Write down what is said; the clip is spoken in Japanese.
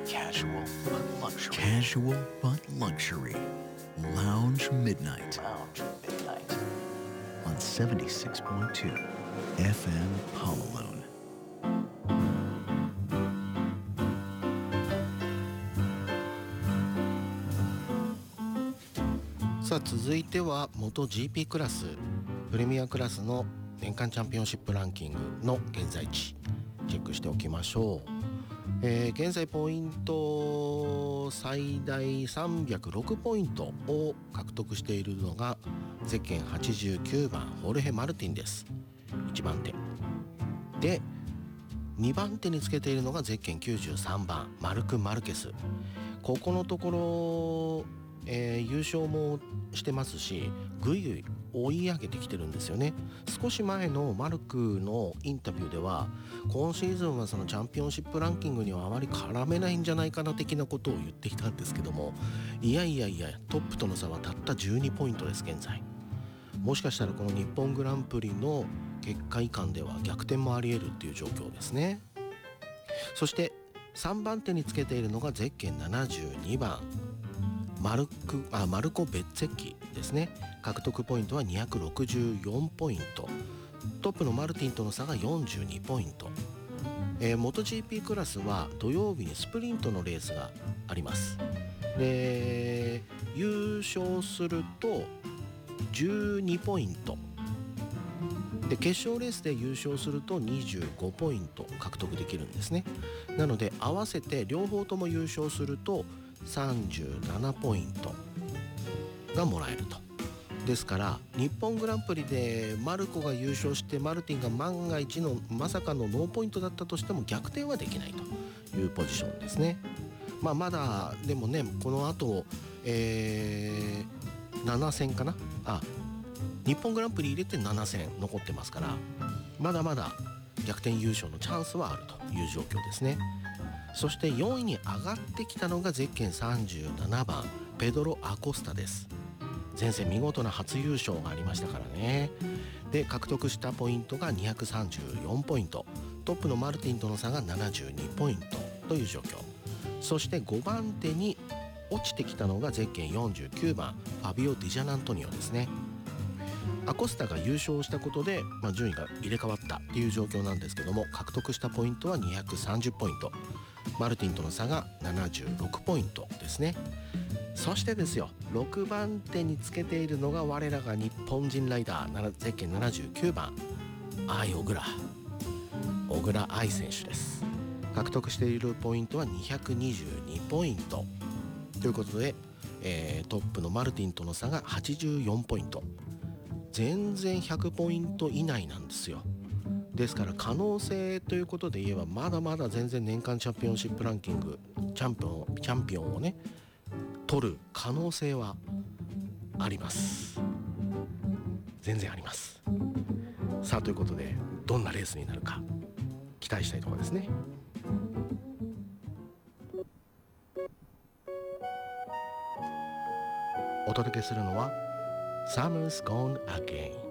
Casual but luxury. Casual but luxury. Lounge Midnight Lounge Midnight. on 76.2 FM Pomaloon. さあ続いては元 GP クラスプレミアクラスの年間チャンピオンシップランキングの現在地チェックしておきましょう。現在ポイント最大306ポイントを獲得しているのがゼッケン89番ホルヘ・マルティンです。1番手で2番手につけているのがゼッケン93番マルク・マルケス。ここのところ優勝もしてますしぐいぐい追い上げてきてるんですよね。少し前のマルクのインタビューでは今シーズンはそのチャンピオンシップランキングにはあまり絡めないんじゃないかな的なことを言っていたんですけども、いやトップとの差はたった12ポイントです現在。もしかしたらこの日本グランプリの結果以下では逆転もあり得るっていう状況ですね。そして3番手につけているのがゼッケン72番マルコ・ベッツェッキですね。獲得ポイントは264ポイント。トップのマルティンとの差が42ポイント。元 GP クラスは土曜日にスプリントのレースがあります。で優勝すると12ポイントで決勝レースで優勝すると25ポイント獲得できるんですね。なので合わせて両方とも優勝すると37ポイントがもらえると。ですから日本グランプリでマルコが優勝してマルティンが万が一のまさかのノーポイントだったとしても逆転はできないというポジションですね。まだでもねこの後、7戦かな日本グランプリ入れて7戦残ってますからまだまだ逆転優勝のチャンスはあるという状況ですね。そして4位に上がってきたのがゼッケン37番ペドロ・アコスタです。前線見事な初優勝がありましたからね。で獲得したポイントが234ポイント、トップのマルティンとの差が72ポイントという状況。そして5番手に落ちてきたのがゼッケン49番ファビオ・ディジャナントニオですね。アコスタが優勝したことで、順位が入れ替わったっていう状況なんですけども獲得したポイントは230ポイント、マルティンとの差が76ポイントですね。そしてですよ6番手につけているのが我らが日本人ライダーゼッケン79番小倉愛選手です。獲得しているポイントは222ポイントということで、トップのマルティンとの差が84ポイント、全然100ポイント以内なんですよ。ですから可能性ということで言えばまだまだ全然年間チャンピオンシップランキングチャンピオンをね取る可能性はあります。全然あります。さあということでどんなレースになるか期待したいところですね。お届けするのは Summer's Gone Again